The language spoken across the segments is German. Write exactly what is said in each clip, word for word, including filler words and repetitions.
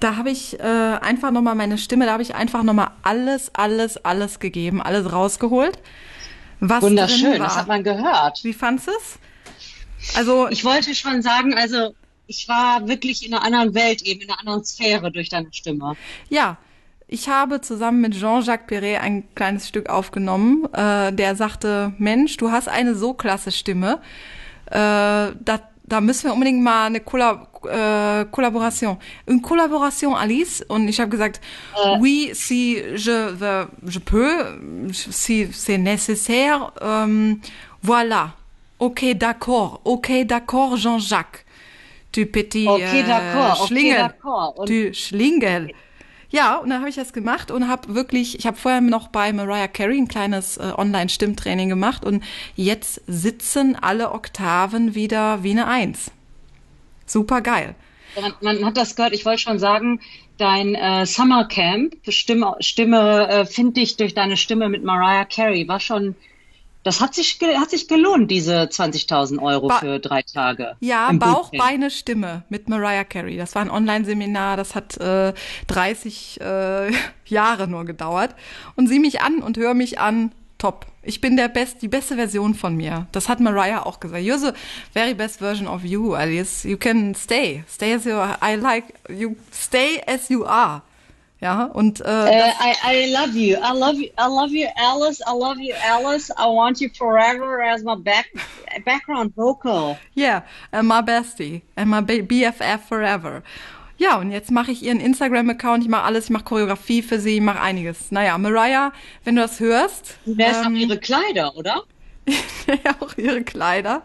Da habe ich äh, einfach nochmal meine Stimme, da habe ich einfach nochmal alles, alles, alles gegeben, alles rausgeholt. Was Wunderschön, drin war. das hat man gehört. Wie fandst du es? Also, Ich wollte schon sagen, also ich war wirklich in einer anderen Welt, eben in einer anderen Sphäre durch deine Stimme. ja, ich habe zusammen mit Jean-Jacques Perret ein kleines Stück aufgenommen. Äh, der sagte, Mensch, du hast eine so klasse Stimme. Äh, da, da müssen wir unbedingt mal eine Kolla äh, Kollaboration. Une Collaboration, Alice. Und ich habe gesagt, Äh, oui, si je, veux, je peux, si c'est nécessaire, ähm, voilà. Ok, d'accord. Ok, d'accord, Jean-Jacques. Du petit okay, äh, d'accord, okay, Schlingel. d'accord. Und Du Schlingel. Ja, und dann habe ich das gemacht und habe wirklich, ich habe vorher noch bei Mariah Carey ein kleines äh, Online-Stimmtraining gemacht und jetzt sitzen alle Oktaven wieder wie eine Eins. Super geil. man, man hat das gehört, ich wollte schon sagen, dein äh, Summercamp, Stimme, Stimme äh, finde ich durch deine Stimme mit Mariah Carey, war schon, das hat sich, ge- hat sich gelohnt, diese zwanzigtausend Euro Ba für drei Tage ja, im Bauch, Bootcamp. Beine, Stimme mit Mariah Carey. Das war ein Online-Seminar, das hat äh, dreißig äh, Jahre nur gedauert. Und sieh mich an und hör mich an, top. Ich bin der best, die beste Version von mir. Das hat Mariah auch gesagt. You're the very best version of you, Alice. You can stay. Stay as you are. I like you. Stay as you are. Ja, und äh, Uh, das, I, I love you. I love you. I love you, Alice. I love you, Alice. I want you forever as my back background vocal. yeah, and my bestie and my B F F forever. Ja, und jetzt mache ich ihren Instagram-Account, ich mache alles, ich mache Choreografie für sie, ich mache einiges. Naja, Mariah, wenn du das hörst, Du wärst auch ähm, ihre Kleider, oder? ja, auch ihre Kleider.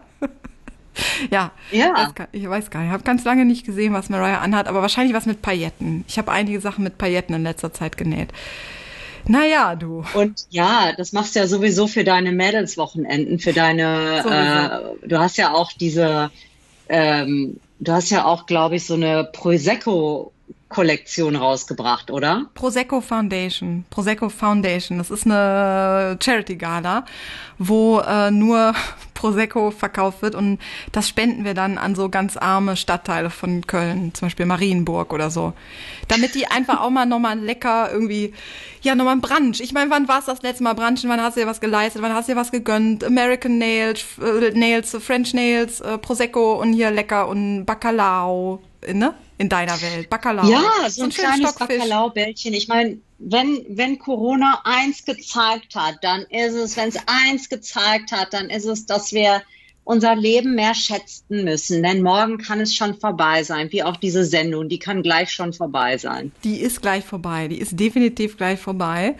Ja, Ja. weiß gar, ich weiß gar nicht. Ich habe ganz lange nicht gesehen, was Mariah anhat, aber wahrscheinlich was mit Pailletten. Ich habe einige Sachen mit Pailletten in letzter Zeit genäht. Naja, du. Und ja, das machst du ja sowieso für deine Mädelswochenenden, für Sowieso. deine, äh, du hast ja auch diese, ähm, du hast ja auch, glaube ich, so eine Prosecco-Kollektion rausgebracht, oder? Prosecco Foundation. Prosecco Foundation. Das ist eine Charity-Gala, wo äh, nur Prosecco verkauft wird und das spenden wir dann an so ganz arme Stadtteile von Köln, zum Beispiel Marienburg oder so. Damit die einfach auch mal nochmal lecker irgendwie, ja, nochmal ein Brunch. Ich meine, wann war's das letzte Mal Brunchen? Wann hast du dir was geleistet? Wann hast du dir was gegönnt? American Nails, äh, Nails, French Nails, äh, Prosecco und hier lecker und Bacalao, ne? In deiner Welt. Bacalao. Ja, so So ein ein schönen kleines Stockfisch. Bacalao-Bällchen. Ich meine, wenn, wenn Corona eins gezeigt hat, dann ist es, wenn es eins gezeigt hat, dann ist es, dass wir unser Leben mehr schätzen müssen. Denn morgen kann es schon vorbei sein, wie auch diese Sendung, die kann gleich schon vorbei sein. Die ist gleich vorbei. Die ist definitiv gleich vorbei.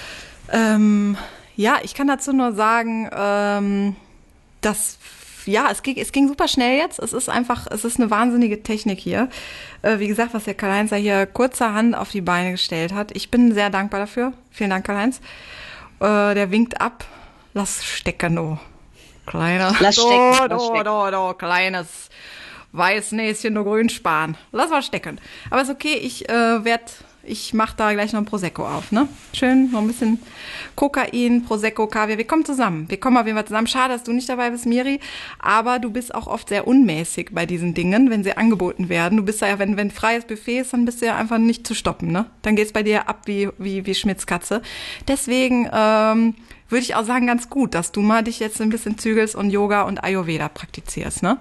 Ähm, ja, ich kann dazu nur sagen, ähm, dass ja, es ging, es ging super schnell jetzt. Es ist einfach, es ist eine wahnsinnige Technik hier. Äh, wie gesagt, was der Karl-Heinz ja hier kurzerhand auf die Beine gestellt hat. Ich bin sehr dankbar dafür. Vielen Dank, Karl-Heinz. Äh, der winkt ab. Lass stecken, du. Kleiner. Lass do, stecken, lass do, stecken. do, do, kleines Weißnäschen, nur Grünspan. Lass mal stecken. Aber ist okay, ich äh, werd, ich mach da gleich noch ein Prosecco auf, ne? Schön, noch ein bisschen Kokain, Prosecco, Kaviar. Wir kommen zusammen. Wir kommen auf jeden Fall zusammen. Schade, dass du nicht dabei bist, Miri. Aber du bist auch oft sehr unmäßig bei diesen Dingen, wenn sie angeboten werden. Du bist da ja, wenn, wenn freies Buffet ist, dann bist du ja einfach nicht zu stoppen, ne? Dann geht's bei dir ab wie, wie, wie Schmitz Katze. Deswegen, ähm, würde ich auch sagen, ganz gut, dass du mal dich jetzt ein bisschen zügelst und Yoga und Ayurveda praktizierst, ne?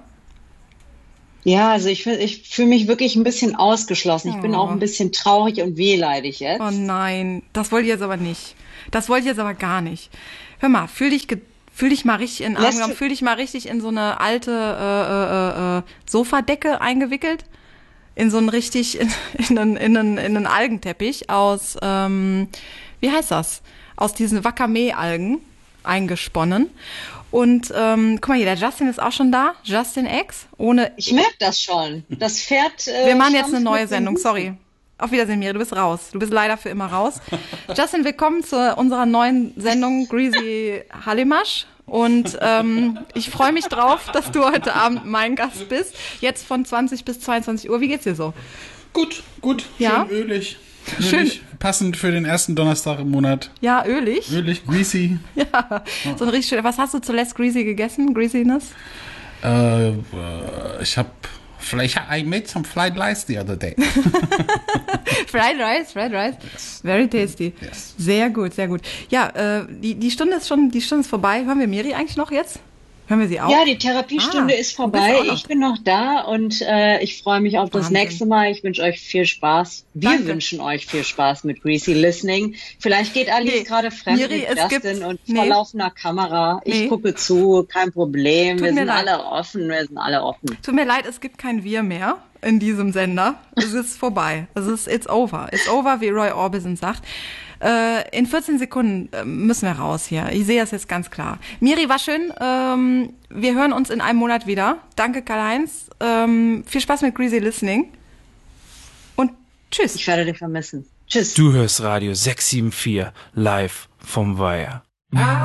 Ja, also ich, fühl- ich fühle mich wirklich ein bisschen ausgeschlossen. Ich bin auch Oh. ein bisschen traurig und wehleidig Oh jetzt. nein, das wollte ich jetzt aber nicht. Das wollte ich jetzt aber gar nicht. Hör mal, fühl dich, ge- fühl dich mal richtig in den Arm Lässt genommen, du, fühl dich mal richtig in so eine alte äh, äh, äh, Sofadecke eingewickelt, in so einen richtig, in, in, einen, in, einen, in einen Algenteppich aus, ähm, wie heißt das? Aus diesen Wakame-Algen eingesponnen. Und ähm, guck mal hier, der Justin ist auch schon da. Justin X, ohne. ich merke das schon. Das Pferd Wir äh, machen jetzt eine stampft neue mit den Sendung, Hufen. sorry. Auf Wiedersehen, Miri, du bist raus. Du bist leider für immer raus. Justin, willkommen zu unserer neuen Sendung Greasy Hallimasch. Und ähm, ich freue mich drauf, dass du heute Abend mein Gast bist. Jetzt von zwanzig bis zweiundzwanzig Uhr. Wie geht's dir so? Gut, gut, Ja? schön ölig. Schön. Ölig, passend für den ersten Donnerstag im Monat. Ja, ölig. Ölig, greasy. Ja, so ein richtig schön. Was hast du zuletzt Greasy gegessen? Greasiness? Äh, äh, ich habe Vielleicht I made some fried rice the other day. Fried Rice, Fried Rice. Yes. Very tasty. Yes. Sehr gut, sehr gut. Ja, äh, die, die Stunde ist schon, die Stunde ist vorbei. Hören wir Miri eigentlich noch jetzt? Hören wir sie auch? Ja, die Therapiestunde ah, ist vorbei. Ich bin noch da und äh, ich freue mich auf das Wahnsinn. nächste Mal. Ich wünsche euch viel Spaß. Wir Danke. wünschen euch viel Spaß mit Greasy Listening. Vielleicht geht Alice nee. gerade fremd Miri, mit Justin gibt, und nee. vor laufender Kamera. Ich nee. gucke zu, kein Problem. Tut wir sind leid. alle offen, wir sind alle offen. Tut mir leid, es gibt kein Wir mehr in diesem Sender. Es ist vorbei. Es ist it's over. It's over, wie Roy Orbison sagt. Äh, in vierzehn Sekunden äh, müssen wir raus hier. Ich sehe es jetzt ganz klar. Miri, war schön. Ähm, wir hören uns in einem Monat wieder. Danke, Karl-Heinz. Ähm, viel Spaß mit Greasy Listening. Und tschüss. Ich werde dich vermissen. Tschüss. Du hörst Radio sechs sieben vier live vom Weiher.